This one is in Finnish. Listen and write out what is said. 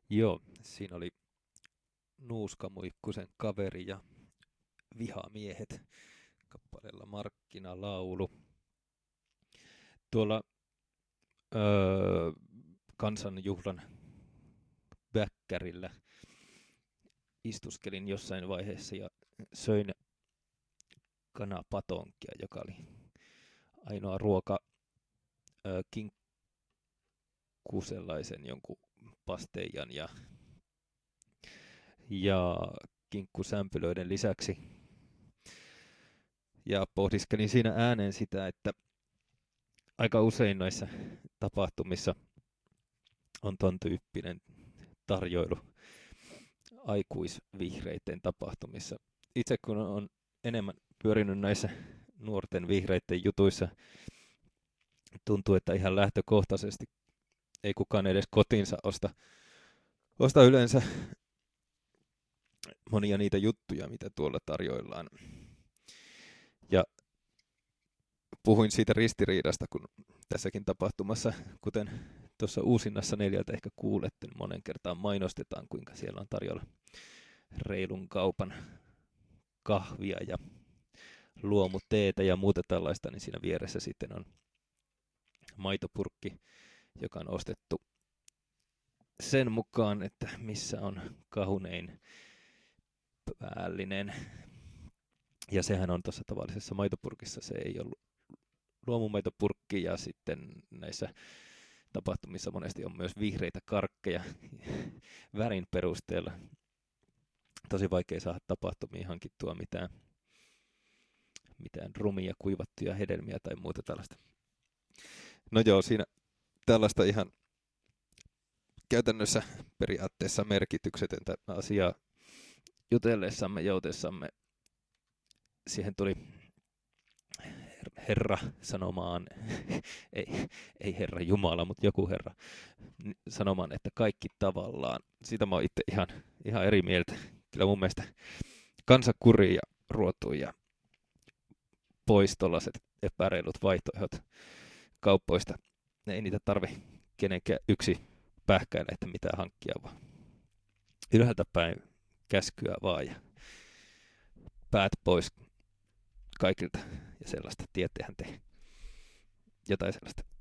Joo, siinä oli Nuuska Muikkusen kaveri ja Vihamiehet kappaleella Markkinalaulu. Tuolla öö, kansanjuhlan väkkärillä istuskelin jossain vaiheessa ja söin kanapatonkia, joka oli ainoa ruoka kinkkusellaisen jonkun pasteijan ja kinkkusämpylöiden lisäksi. Ja pohdiskelin siinä ääneen sitä, että aika usein noissa tapahtumissa on ton tyyppinen tarjoilu aikuisvihreiden tapahtumissa. Itse kun on enemmän pyörinyt näissä nuorten vihreiden jutuissa, tuntuu, että ihan lähtökohtaisesti ei kukaan edes kotiinsa osta yleensä monia niitä juttuja, mitä tuolla tarjoillaan. Ja puhuin siitä ristiriidasta, kun tässäkin tapahtumassa, kuten tuossa Uusinnassa 4 ehkä kuulette, niin monen kertaan mainostetaan, kuinka siellä on tarjolla reilun kaupan kahvia ja luomuteetä ja muuta tällaista, niin siinä vieressä sitten on maitopurkki, joka on ostettu sen mukaan, että missä on kahunein päällinen. Ja sehän on tuossa tavallisessa maitopurkissa, se ei ollut luomumaitopurkki, ja sitten näissä tapahtumissa monesti on myös vihreitä karkkeja värin perusteella. Tosi vaikea saada tapahtumiin hankittua mitään rumia kuivattuja hedelmiä tai muuta tällaista. No joo, siinä tällaista ihan käytännössä periaatteessa merkityksetöntä asiaa jutellessamme, joutessamme. Siihen tuli Herra sanomaan, ei Herra Jumala, mutta joku Herra sanomaan, että kaikki tavallaan. Siitä mä oon itse ihan eri mieltä. Kyllä mun mielestä kansa kurii ja ruotuu ja pois tollaiset epäreilut vaihtoehdot kauppoista. Ei niitä tarvi kenenkään yksi pähkäillä, että mitä hankkia, vaan ylhäältä päin käskyä vaan ja päät pois kaikilta ja sellaista. Tietehän te jotain sellaista.